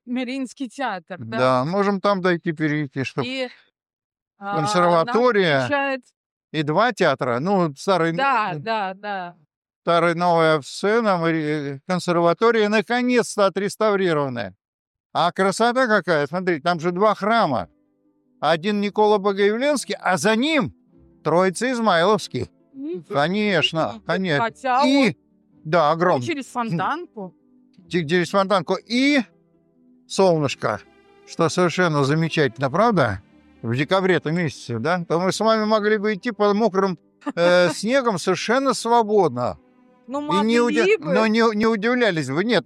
Мариинский театр, да? Да, можем там дойти, перейти, чтобы И нам консерватория включают... и 2 театра. Ну, старый Да. старая новая сцена, консерватория наконец-то отреставрированная. А красота какая, смотри, там же 2 храма. Один Никола Богоявленский, а за ним Троица Измайловский. Конечно. Хотя И, да, огромный. через Фонтанку. Через Фонтанку. И солнышко, что совершенно замечательно, правда? В декабре-то месяце, да? То мы с вами могли бы идти по мокрым снегом совершенно свободно. Ну, И не могли бы. удивлялись бы. Нет,